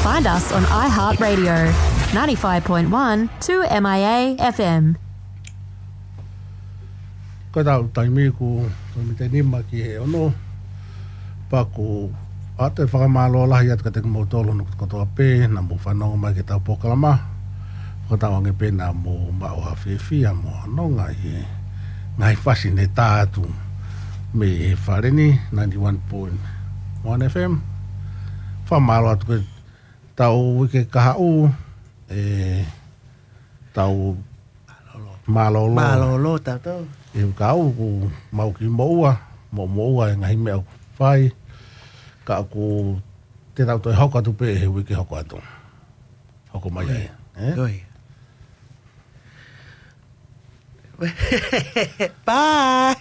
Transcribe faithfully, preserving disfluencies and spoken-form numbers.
Find us on iHeartRadio, ninety-five point one, two M I A F M. Ko tau taimi ku ko mi te nima ki he ono pa ku ate whakamalo lahi at ka te kumotolo no kotoa pe na mo whanonga mai ke tau pokalama ko tau ange pe na mo mao hawhiwhia mo anonga i ngai whasi ne tātu me he whareni ninety-one point one F M whamalo atu ke tau wike kaha u e tau malolo malolo tātou e kau ku mau ki moua mo moua e ngai mea whai ka ku te tau toi hoko atu pe he wiki hoko atu hoko mai ai eh? Bye.